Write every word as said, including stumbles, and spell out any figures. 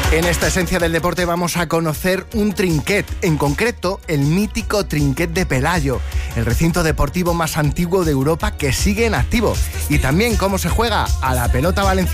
En esta esencia del deporte vamos a conocer un trinquet, en concreto el mítico Trinquet de Pelayo, el recinto deportivo más antiguo de Europa que sigue en activo, y también cómo se juega a la pelota valenciana